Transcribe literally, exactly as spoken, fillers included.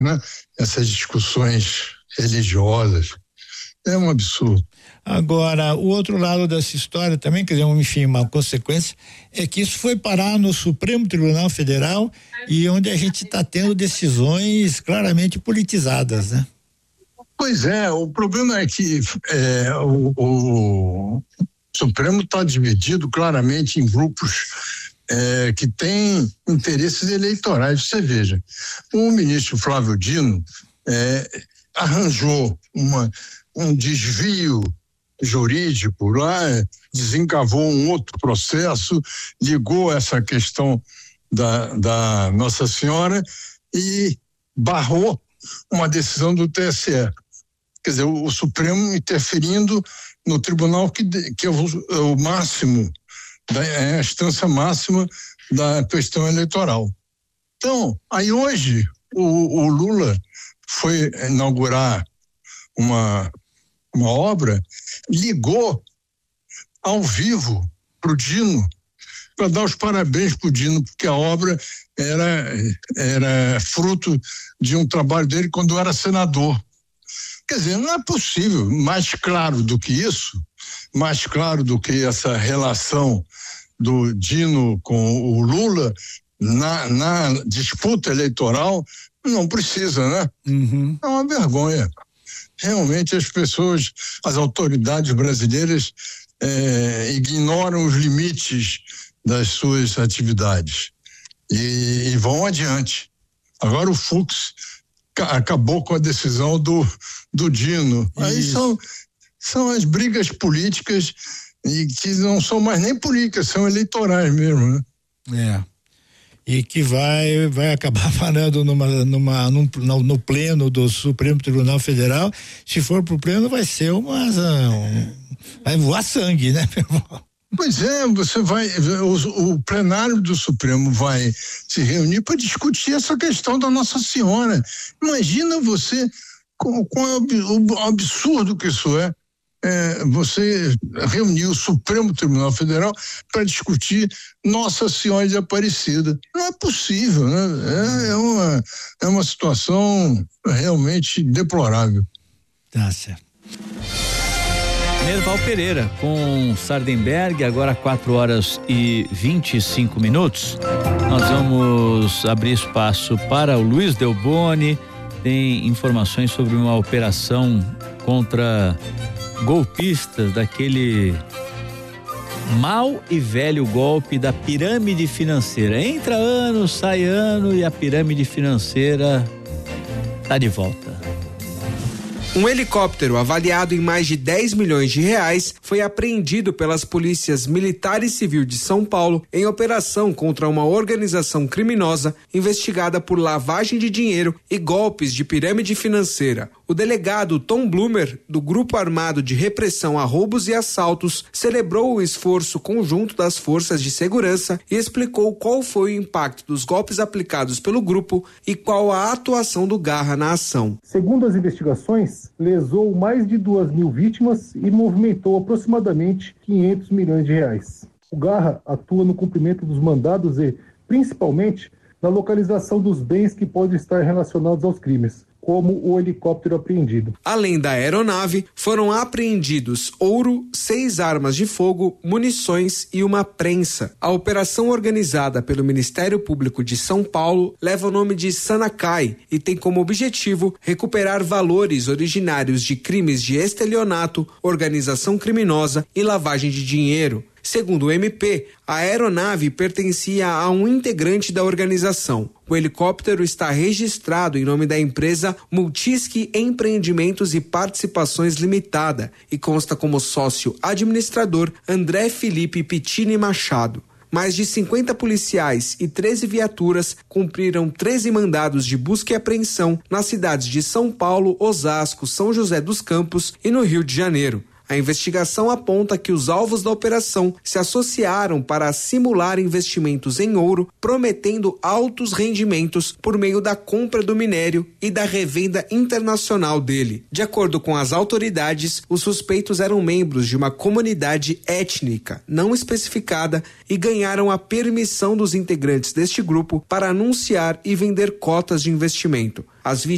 né? Essas discussões religiosas. É um absurdo. Agora, o outro lado dessa história também, quer dizer, enfim, uma consequência, é que isso foi parar no Supremo Tribunal Federal e onde a gente está tendo decisões claramente politizadas, né? Pois é, o problema é que é, o, o Supremo está dividido claramente em grupos é, que têm interesses eleitorais. Você veja, o ministro Flávio Dino é, arranjou uma, um desvio jurídico lá, desencavou um outro processo, ligou essa questão da, da Nossa Senhora e barrou uma decisão do T S E. Quer dizer, o, o Supremo interferindo no tribunal que, que é o, é o máximo, da, é a instância máxima da questão eleitoral. Então, aí hoje o, o Lula foi inaugurar uma uma obra, ligou ao vivo para o Dino, para dar os parabéns para o Dino, porque a obra era, era fruto de um trabalho dele quando era senador. Quer dizer, não é possível, mais claro do que isso, mais claro do que essa relação do Dino com o Lula na, na disputa eleitoral, não precisa, né? Uhum. É uma vergonha. Realmente as pessoas, as autoridades brasileiras eh, ignoram os limites das suas atividades e, e vão adiante. Agora o Fux ca- acabou com a decisão do, do Dino. Aí são, são as brigas políticas e que não são mais nem políticas, são eleitorais mesmo, né? É. E que vai vai acabar parando numa, numa, num, no, no pleno do Supremo Tribunal Federal. Se for pro pleno, vai ser uma. Um, vai voar sangue, né, meu irmão? Pois é, você vai. O, o plenário do Supremo vai se reunir para discutir essa questão da Nossa Senhora. Imagina você com, com o absurdo que isso é. É, você reuniu o Supremo Tribunal Federal para discutir Nossa Senhora de Aparecida. Não é possível, né? É, é, uma, é uma situação realmente deplorável. Tá certo. Nerval Pereira com Sardenberg, agora quatro horas e vinte e cinco minutos. Nós vamos abrir espaço para o Luiz Delboni. Tem informações sobre uma operação contra golpistas daquele mau e velho golpe da pirâmide financeira. Entra ano, sai ano e a pirâmide financeira tá de volta. Um helicóptero avaliado em mais de dez milhões de reais foi apreendido pelas polícias militar e civil de São Paulo em operação contra uma organização criminosa investigada por lavagem de dinheiro e golpes de pirâmide financeira. O delegado Tom Blumer, do Grupo Armado de Repressão a Roubos e Assaltos, celebrou o esforço conjunto das forças de segurança e explicou qual foi o impacto dos golpes aplicados pelo grupo e qual a atuação do Garra na ação. Segundo as investigações, lesou mais de duas mil vítimas e movimentou aproximadamente quinhentos milhões de reais. O Garra atua no cumprimento dos mandados e, principalmente, na localização dos bens que podem estar relacionados aos crimes, como o helicóptero apreendido. Além da aeronave, foram apreendidos ouro, seis armas de fogo, munições e uma prensa. A operação organizada pelo Ministério Público de São Paulo leva o nome de Sanacai e tem como objetivo recuperar valores originários de crimes de estelionato, organização criminosa e lavagem de dinheiro. Segundo o M P, a aeronave pertencia a um integrante da organização. O helicóptero está registrado em nome da empresa Multisky Empreendimentos e Participações Limitada e consta como sócio administrador André Felipe Pittini Machado. Mais de cinquenta policiais e treze viaturas cumpriram treze mandados de busca e apreensão nas cidades de São Paulo, Osasco, São José dos Campos e no Rio de Janeiro. A investigação aponta que os alvos da operação se associaram para simular investimentos em ouro, prometendo altos rendimentos por meio da compra do minério e da revenda internacional dele. De acordo com as autoridades, os suspeitos eram membros de uma comunidade étnica não especificada e ganharam a permissão dos integrantes deste grupo para anunciar e vender cotas de investimento. As